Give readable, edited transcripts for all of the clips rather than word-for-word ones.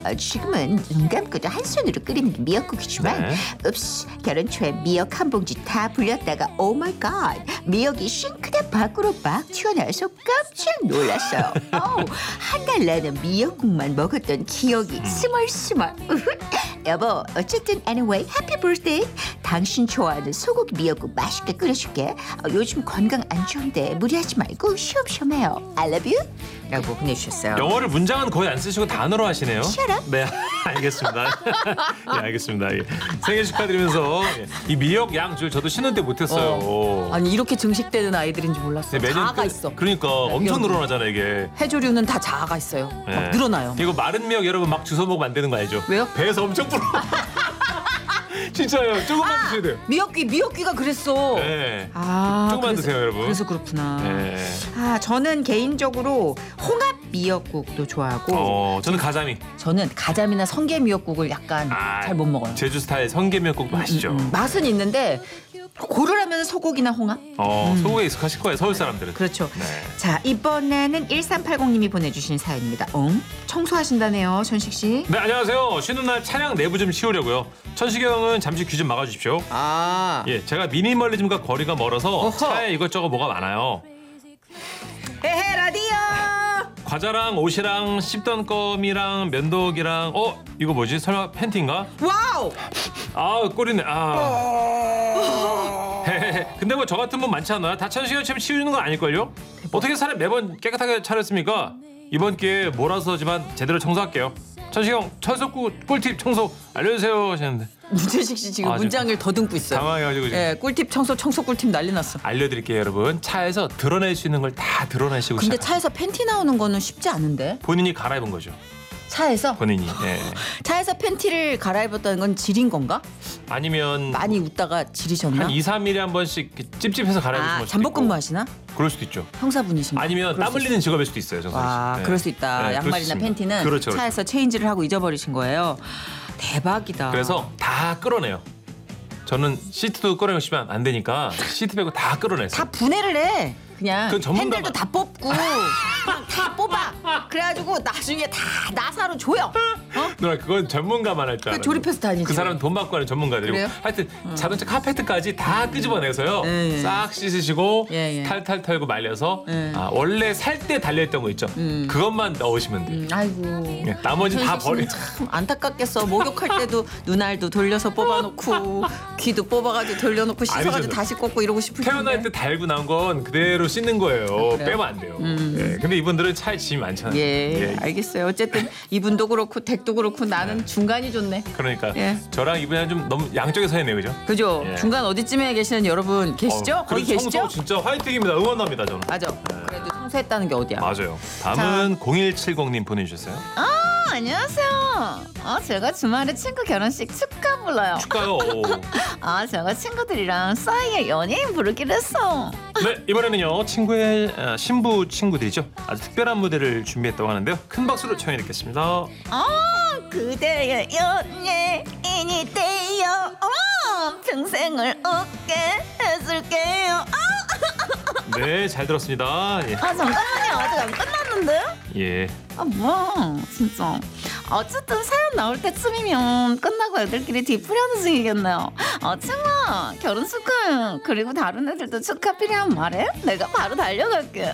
지금은 눈 감고도 한 손으로 끓이는 게 미역국이지만 네. 읍스 결혼 초에 미역 한 봉지 다 불렸다가 오 마이 갓 미역이 싱크대 밖으로 막 튀어나와서 깜짝 놀랐어요. 한 달 내내 미역국만 먹었던 기억이 스멀스멀. 여보 어쨌든 anyway happy birthday. 당신 좋아하는 소고기 미역국 맛있게 끓여줄게. 요즘 건강 안 좋은데 무리하지 말고 쉬엄쉬엄해요. I love you 라고 보내주셨어요. 영어를 문장은 거의 안 쓰시고 단어로 하시네요. Shut up. 네, 알겠습니다. 예, 알겠습니다. 예. 생일 축하드리면서 이 미역 양줄 저도 신혼 때 못했어요. 아니 이렇게 증식되는 아이들인 줄 몰랐어. 네, 자아가 있어. 그러니까 엄청 미역이. 늘어나잖아요 이게. 해조류는 다 자아가 있어요. 예. 막 늘어나요. 이거 마른 미역 여러분 막 주워 먹으면 안 되는 거 알죠? 왜요? 배에서 엄청 불어. 진짜요. 조금만 드셔야 돼요. 미역귀가 그랬어. 네. 그래서- 조금만 드세요, 여러분. 그래서 그렇구나. 네. 저는 개인적으로 홍합 미역국도 좋아하고 저는 가자미. 저는 가자미나 성게 미역국을 약간 잘 못 먹어요. 제주 스타일 성게미역국도 맛있죠. 맛은 있는데 고르라면 소고기나 홍합? 소고기에 익숙하실 거예요, 서울 사람들은. 그렇죠. 네. 자 이번에는 1380님이 보내주신 사연입니다. 청소하신다네요 천식 씨. 네, 안녕하세요. 쉬는 날 차량 내부 좀 치우려고요. 천식이 형은 잠시 귀 좀 막아주십시오. 예, 제가 미니멀리즘과 거리가 멀어서 어허. 차에 이것저것 뭐가 많아요. 헤헤 라디오. 과자랑 옷이랑 씹던 껌이랑 면도기랑 이거 뭐지? 설마 팬티인가? 와우. 꼬리네. 헤헤헤. 근데 뭐 저 같은 분 많지 않아요? 다 천식이 형처럼 치우는 거 아닐걸요? 어떻게 사람 매번 깨끗하게 차렸습니까? 이번 기회에 몰아서지만 제대로 청소할게요. 천식이 형 철석구 꿀팁 청소 알려주세요 하셨는데 문재식 씨 지금 문장을 더듬고 있어요. 당황해가지고 지금. 예, 꿀팁 청소 꿀팁 난리 났어. 알려드릴게요 여러분. 차에서 드러낼 수 있는 걸 다 드러내시고 근데 시작. 차에서 팬티 나오는 거는 쉽지 않은데. 본인이 갈아입은 거죠. 차에서 본인이. 예. 차에서 팬티를 갈아입었다는 건 지린 건가? 아니면 많이 웃다가 지리셨나? 한 2, 3일에 한 번씩 찝찝해서 갈아입으신 걸 수도 잠복근무 있고. 하시나? 그럴 수도 있죠. 형사분이신가? 아니면 그럴 땀 수 있어. 흘리는 직업일 수도 있어요. 정선 씨. 와, 네. 그럴 수 있다. 네, 그럴 수 양말이나 있습니다. 팬티는 그렇죠, 그렇죠. 차에서 체인지를 하고 잊어버리신 거예요. 대박이다. 그래서 다 끌어내요. 저는 시트도 끌어내시면 안 되니까 시트 빼고 다 끌어내세요. 다 분해를 해. 그냥 그건 전문가만- 핸들도 다 뽑고 그냥 다 뽑아. 그래가지고 나중에 다 나사로 조여. 누나 그건 전문가만 할 줄 알아요. 조립해서 다니지. 그 사람은 돈 받고 하는 전문가들이고. 그래요? 하여튼 자동차 카페트까지 다 끄집어내서요. 예, 예. 싹 씻으시고 예, 예. 탈탈 털고 말려서 예. 원래 살 때 달려있던 거 있죠. 그것만 넣으시면 돼요. 아이고. 예, 나머지 다 천식 씨는 버려. 참 안타깝겠어. 목욕할 때도 눈알도 돌려서 뽑아놓고 귀도 뽑아가지고 돌려놓고 씻어가지고 아니죠. 다시 꽂고 이러고 싶을 텐데. 태어날 때 달고 나온 건 그대로 씻는 거예요. 그래요? 빼면 안 돼요. 예, 근데 이분들은 차에 짐이 많잖아요. 예, 알겠어요. 어쨌든 이분도 그렇고 댁도 그렇고 나는 중간이 좋네. 그러니까 예. 저랑 이분이랑 좀 너무 양쪽에 서 있네요, 그죠? 그죠? 예. 중간 어디쯤에 계시는 여러분 계시죠? 거기 그래서 계시죠? 청소 진짜 화이팅입니다. 응원합니다, 저는. 맞아. 그래도 청소했다는 게 어디야? 맞아요. 다음은 0170님 보내주셨어요. 안녕하세요. 제가 주말에 친구 결혼식 축가 불러요. 축가요. 제가 친구들이랑 싸이의 연예인 부르기로 했어. 네, 이번에는요 친구의 신부 친구들이죠. 아주 특별한 무대를 준비했다고 하는데요. 큰 박수로 청해 듣겠습니다. 그대의 연예인이 되어 평생을 웃게 해줄게요. 네, 잘 들었습니다. 예. 잠깐만요. 아직 안 끝났는데요? 예. 뭐야 진짜. 어쨌든 사연 나올 때쯤이면 끝나고 애들끼리 뒤풀이하는 중이겠네요. 친구야 결혼 축하해. 그리고 다른 애들도 축하 필요하면 말해. 내가 바로 달려갈게.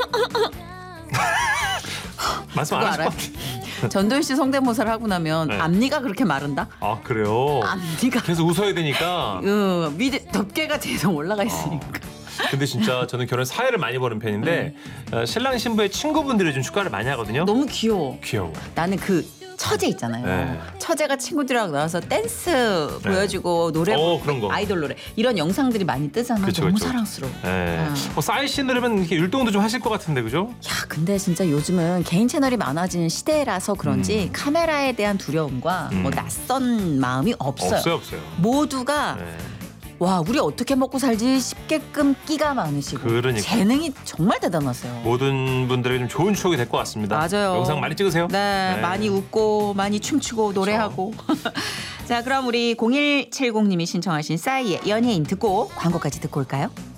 말씀 안 그거 하실 알아요? 것 같아요. 전도연 씨 성대모사를 하고 나면 네. 앞니가 그렇게 마른다? 아, 그래요? 앞니가 계속 웃어야 되니까. 밑에 덮개가 계속 올라가 있으니까. 근데 진짜 저는 결혼 사회를 많이 보는 편인데 신랑 신부의 친구분들이 좀 축가를 많이 하거든요. 너무 귀여워. 귀여워. 나는 그 처제 있잖아요. 네. 처제가 친구들하고 나와서 댄스 보여주고 노래 그런 거. 아이돌 노래 이런 영상들이 많이 뜨잖아. 그쵸, 너무 그쵸. 사랑스러워. 예. 싸이 씨 노래면 이렇게 율동도 좀 하실 것 같은데, 그죠? 야, 근데 진짜 요즘은 개인 채널이 많아지는 시대라서 그런지 카메라에 대한 두려움과 뭐 낯선 마음이 없어요. 없어요. 모두가 네. 와, 우리 어떻게 먹고 살지 싶게끔 끼가 많으시고 그러니까. 재능이 정말 대단하세요. 모든 분들에게 좀 좋은 추억이 될 것 같습니다. 맞아요. 영상 많이 찍으세요. 네, 많이 웃고 많이 춤추고 노래하고. 자, 그럼 우리 0170님이 신청하신 싸이의 연예인 듣고 광고까지 듣고 올까요?